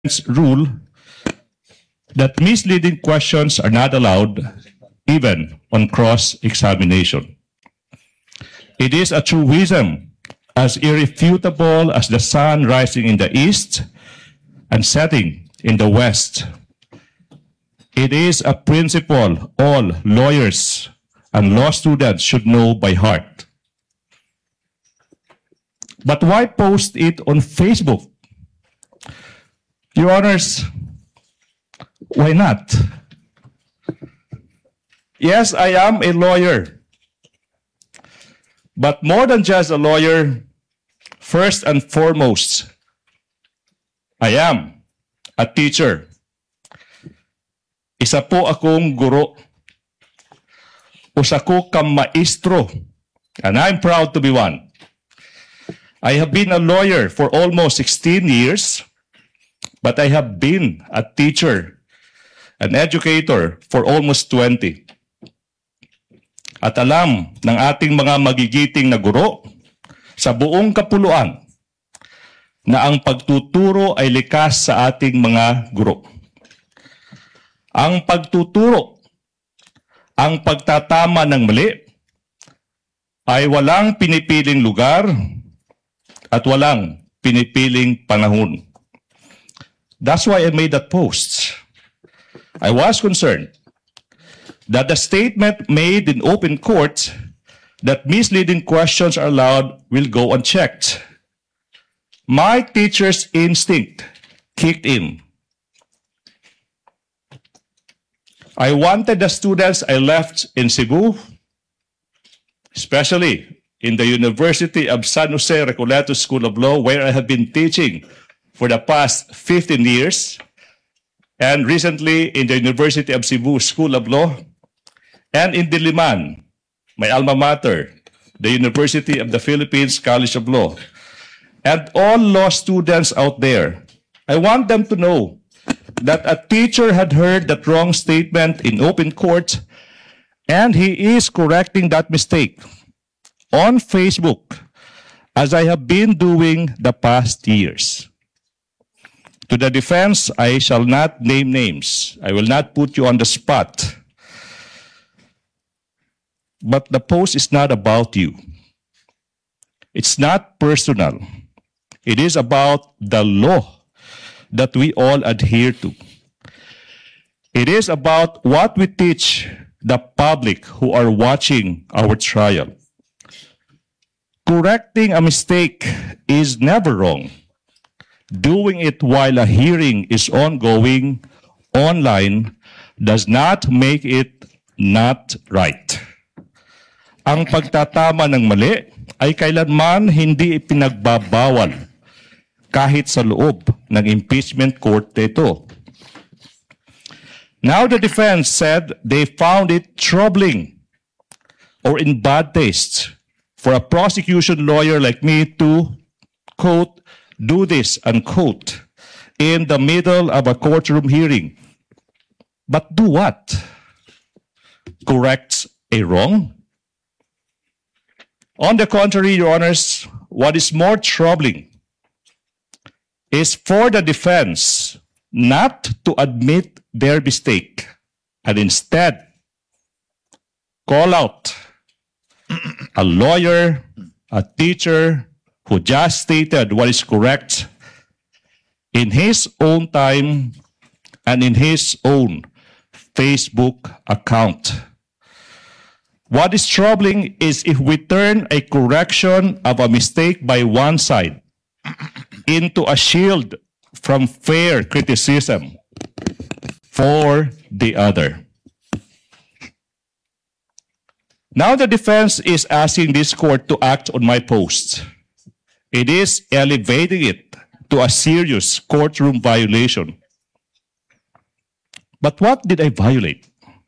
rule that misleading questions are not allowed even on cross-examination. It is a truism as irrefutable as the sun rising in the east and setting in the west. It is a principle all lawyers and law students should know by heart. But why post it on Facebook? Your Honors, why not? Yes, I am a lawyer. But more than just a lawyer, first and foremost, I am a teacher. Isa po akong guro. Usa ko kang maestro, and I'm proud to be one. I have been a lawyer for almost 16 years, but I have been a teacher, an educator for almost 20. At alam ng ating mga magigiting na guro sa buong kapuluan na ang pagtuturo ay likas sa ating mga guro. Ang pagtuturo, ang pagtatama ng mali ay walang pinipiling lugar at walang pinipiling panahon. That's why I made that post. I was concerned that the statement made in open court that misleading questions are allowed will go unchecked. My teacher's instinct kicked in. I wanted the students I left in Cebu, especially in the University of San Jose Recoleto School of Law, where I have been teaching for the past 15 years, and recently in the University of Cebu School of Law, and in Diliman, my alma mater, the University of the Philippines College of Law, and all law students out there. I want them to know that a teacher had heard that wrong statement in open court, and he is correcting that mistake on Facebook, as I have been doing the past years. To the defense, I shall not name names. I will not put you on the spot. But the post is not about you. It's not personal. It is about the law that we all adhere to. It is about what we teach the public who are watching our trial. Correcting a mistake is never wrong. Doing it while a hearing is ongoing online does not make it not right. Ang pagtatama ng mali ay kailanman hindi ipinagbabawal kahit sa loob ng impeachment court ito. Now the defense said they found it troubling or in bad taste for a prosecution lawyer like me to, quote, do this, unquote, in the middle of a courtroom hearing. But do what? Correct a wrong? On the contrary, Your Honors, what is more troubling is for the defense not to admit their mistake and instead call out a lawyer, a teacher who just stated what is correct in his own time and in his own Facebook account. What is troubling is if we turn a correction of a mistake by one side into a shield from fair criticism for the other. Now the defense is asking this court to act on my post. It is elevating it to a serious courtroom violation. But what did I violate?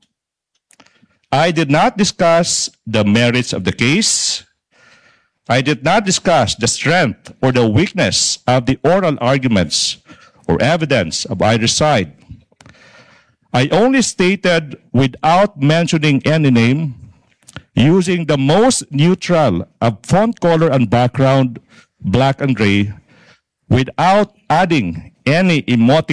I did not discuss the merits of the case. I did not discuss the strength or the weakness of the oral arguments or evidence of either side. I only stated, without mentioning any name, using the most neutral of font color and background, black and gray, without adding any emoticon